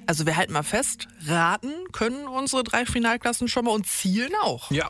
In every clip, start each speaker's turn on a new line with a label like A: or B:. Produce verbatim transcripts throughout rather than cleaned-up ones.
A: Also wir halten mal fest, raten können unsere drei Finalklassen schon mal und zielen auch.
B: Ja.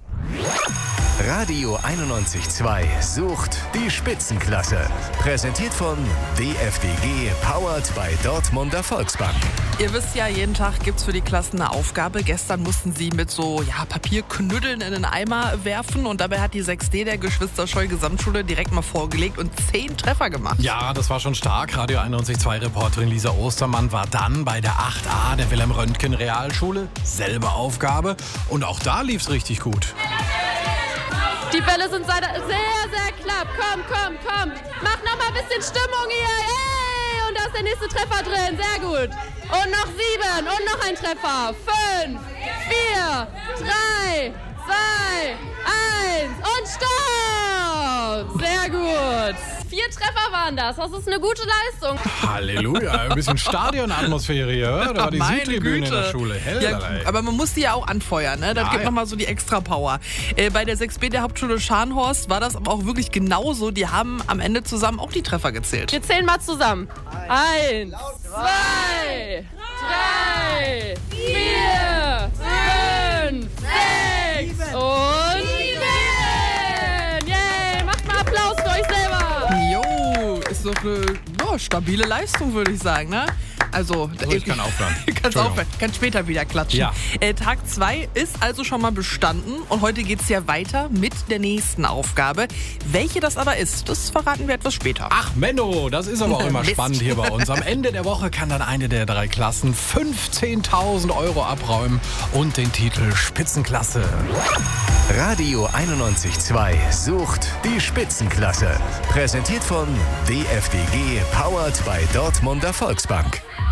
C: Radio einundneunzig Komma zwei sucht die Spitzenklasse. Präsentiert von D F D G, powered by Dortmunder Volksbank.
A: Ihr wisst ja, jeden Tag gibt's für die Klassen eine Aufgabe. Gestern mussten sie mit so ja, Papierknüddeln in den Eimer werfen und dabei hat die sechs D der Geschwister-Scheu Gesamtschule direkt mal vorgelegt und zehn Treffer gemacht.
B: Ja, das war schon stark. Radio einundneunzig Komma zwei Reporterin Lisa Ostermann war dann bei der acht a der Wilhelm Röntgen Realschule. Selbe Aufgabe und auch da lief's richtig gut.
D: Die Bälle sind sehr, sehr knapp. Komm, komm, komm. Mach noch mal ein bisschen Stimmung hier. Hey! Und da ist der nächste Treffer drin. Sehr gut. Und noch sieben. Und noch ein Treffer. Fünf, vier, drei, zwei, eins. Und Stopp! Sehr gut. Vier Treffer waren das. Das ist eine gute Leistung.
B: Halleluja. Ein bisschen Stadionatmosphäre hier. Oder? Da war die
A: Meine
B: Südtribüne in der
A: Güte.
B: Schule.
A: Ja, aber man muss die ja auch anfeuern, ne? Das
B: Ja,
A: gibt
B: ja.
A: nochmal so die extra Power. Äh, bei der sechs B der Hauptschule Scharnhorst war das aber auch wirklich genauso. Die haben am Ende zusammen auch die Treffer gezählt.
D: Wir zählen mal zusammen. Eins, zwei, drei, vier, fünf, sechs und sieben. Yay, macht mal Applaus für euch selber.
A: Jo, ist doch eine ja, stabile Leistung, würde ich sagen, ne? Also,
B: Also ich kann aufhören.
A: Du kannst
B: Entschuldigung.
A: aufhören, kannst später wieder klatschen.
B: Ja.
A: Äh, Tag zwei ist also schon mal bestanden und heute geht's ja weiter mit der nächsten Aufgabe. Welche das aber ist, das verraten wir etwas später.
B: Ach Menno, das ist aber auch immer
A: Mist.
B: spannend hier bei uns. Am Ende der Woche kann dann eine der drei Klassen fünfzehntausend Euro abräumen und den Titel Spitzenklasse.
C: Radio einundneunzig Komma zwei sucht die Spitzenklasse. Präsentiert von D F D G, powered by Dortmunder Volksbank.